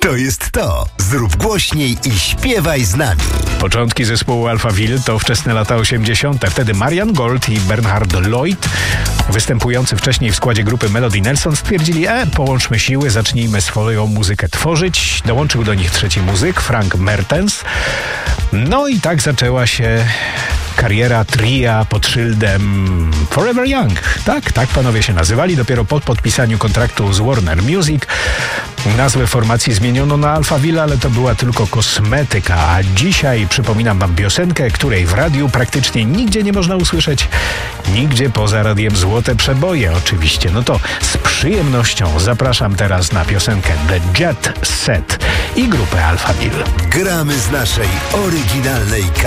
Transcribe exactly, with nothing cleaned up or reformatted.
To jest to. Zrób głośniej i śpiewaj z nami. Początki zespołu Alphaville to wczesne lata osiemdziesiąte. Wtedy Marian Gold i Bernhard Lloyd, występujący wcześniej w składzie grupy Melody Nelson, stwierdzili, e, połączmy siły, zacznijmy swoją muzykę tworzyć. Dołączył do nich trzeci muzyk, Frank Mertens. No i tak zaczęła się kariera tria pod szyldem Forever Young. Tak, tak panowie się nazywali. Dopiero po podpisaniu kontraktu z Warner Music nazwę formacji zmieniono na Alphaville, ale to była tylko kosmetyka. A dzisiaj przypominam wam piosenkę, której w radiu praktycznie nigdzie nie można usłyszeć. Nigdzie poza radiem Złote Przeboje oczywiście. No to z przyjemnością zapraszam teraz na piosenkę The Jet Set i grupę Alphaville. Gramy z naszej oryginalnej